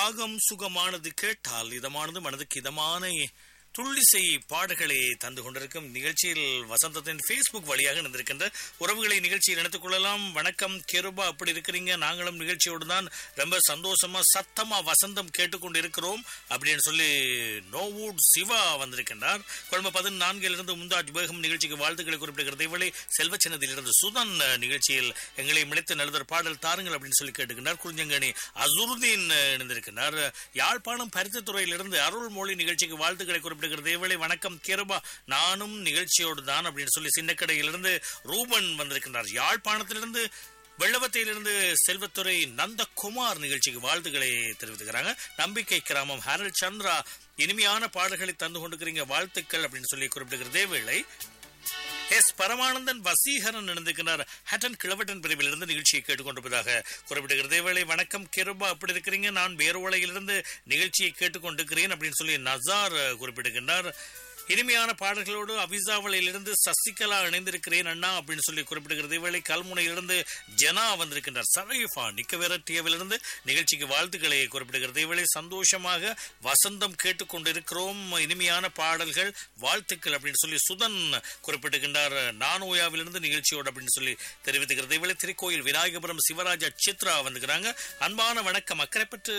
ராகம் சுகமானது கேட்டால் இதமானது மனதுக்கு இதமான துள்ளிசை பாடல்களை தந்து கொண்டிருக்கும் நிகழ்ச்சியில் வசந்தத்தின் Facebook வழியாக நடந்திருக்கின்ற உறவுகளை நிகழ்ச்சியில் இணைத்துக் கொள்ளலாம். வணக்கம் கிருபா, அப்படி இருக்கிறீங்க? நாங்களும் நிகழ்ச்சியோடு தான் ரொம்ப சந்தோஷமா சத்தமா வசந்தம் கேட்டுக்கொண்டு இருக்கிறோம் அப்படின்னு சொல்லி நோவூட் சிவா வந்திருக்கின்றார். கொழும்பு 14 முந்தாஜ் பேகம் நிகழ்ச்சிக்கு வாழ்த்துக்களை குறிப்பிடுகிறது. இவளை செல்வச்சின்னதிலிருந்து சுதன் நிகழ்ச்சியில் எங்களை மிளைத்து நல்லதொரு பாடல் தாருங்கள் அப்படின்னு சொல்லி கேட்டுக்கின்றார். குறிஞ்சங்கணி அசுருதீன் இணைந்திருக்கின்றார். யாழ்ப்பாணம் பருத்தித்துறையிலிருந்து அருள்மொழி நிகழ்ச்சிக்கு வாழ்த்துக்களை குறிப்பிடுகிறது. இவளை வணக்கம் கிருபா, நானும் நிகழ்ச்சியோடு தான் அப்படின்னு சொல்லி சின்னக்கடையிலிருந்து ரூபன் வந்திருக்கின்றார். யாழ்ப்பாணத்திலிருந்து வெள்ளவத்தையிலிருந்து செல்வத்துறை நந்தகுமார் நிகழ்ச்சிக்கு வாழ்த்துக்களை தெரிவித்துக்கிறாங்க. நம்பிக்கை கிராமம் ஹரல் சந்திரா இனிமையான பாடல்களை தந்து கொண்டிருக்கிறீங்க, வாழ்த்துக்கள் அப்படின்னு சொல்லி குறிப்பிடுகிறதே வேளை எஸ் பரமானந்தன் வசீகரன் நடந்திருக்கிறார். ஹட்டன் கிழவட்டன் பிரிவிலிருந்து நிகழ்ச்சியை கேட்டுக்கொண்டிருப்பதாக குறிப்பிடுகிறது. வேளை வணக்கம் கிருபா, அப்படி இருக்கிறீங்க? நான் பேரோலையிலிருந்து நிகழ்ச்சியை கேட்டுக்கொண்டிருக்கிறேன் அப்படின்னு சொல்லி நசார் குறிப்பிடுகின்றார். இனிமையான பாடல்களோடு அவிசாவளையிலிருந்து சசிகலா இணைந்திருக்கிறேன் அண்ணா அப்படின்னு சொல்லி குறிப்பிடுகிறது. இவளை கல்முனையிலிருந்து ஜனா வந்திருக்கின்றார். சரைஃபா நிக்கவேரட்டியவிலிருந்து நிகழ்ச்சிக்கு வாழ்த்துக்களை குறிப்பிடுகிறது. இவளை சந்தோஷமாக வசந்தம் கேட்டுக்கொண்டிருக்கிறோம், இனிமையான பாடல்கள் வாழ்த்துக்கள் அப்படின்னு சொல்லி சுதன் குறிப்பிடுகின்றார். நானோயாவிலிருந்து நிகழ்ச்சியோடு அப்படின்னு சொல்லி தெரிவித்துக்கிறது. இவளை திருக்கோயில் விநாயகபுரம் சிவராஜா சித்ரா வந்துக்கிறாங்க. அன்பான வணக்கம், அக்கரைப்பட்டு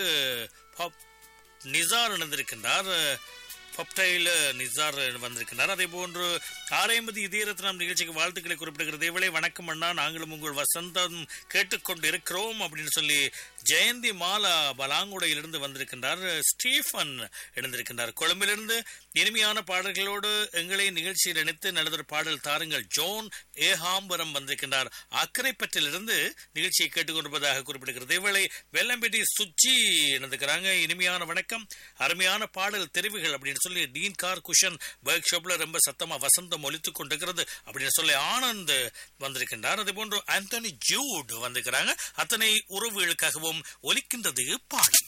நிசார் இணைந்திருக்கின்றார். பப்டைல் நிசார் வந்திருக்கிறார். அதே போன்று ஆரையம்பதி இதயரத்னம் நிகழ்ச்சிக்கு வாழ்த்துக்களை குறிப்பிடுகிறது. இவளை வணக்கம் அண்ணா, நாங்களும் உங்கள் வசந்தம் கேட்டுக்கொண்டு இருக்கிறோம் அப்படின்னு சொல்லி ஜெயந்தி மாலா பலாங்குடையிலிருந்து வந்திருக்கின்றார். ஸ்டீஃபன் இணைந்திருக்கின்றார். கொழும்பிலிருந்து இனிமையான பாடல்களோடு எங்களை நிகழ்ச்சியில் இணைத்து நல்லதொரு பாடல் தாருங்கள். ஜோன் ஏஹாம்பரம் வந்திருக்கின்றார். அக்கரைப்பற்றிலிருந்து நிகழ்ச்சியை கேட்டுக்கொண்டிருப்பதாக குறிப்பிடுகிறது. இவளை வெள்ளம்பேட்டி சுச்சி இணைந்திருக்கிறாங்க. இனிமையான வணக்கம், அருமையான பாடல் தெரிவுகள் அப்படின்னு சொல்லி டீன் கார் குஷன் ஒர்க் ஷாப்ல ரொம்ப சத்தமா வசந்தம் ஒலித்துக் கொண்டிருக்கிறது அப்படின்னு சொல்லி ஆனந்த் வந்திருக்கின்றார். அதே போன்று ஆந்தனி ஜூட் வந்திருக்கிறாங்க. அத்தனை உறவுகளுக்காகவும் ஒலிக்கின்றது பாடல்.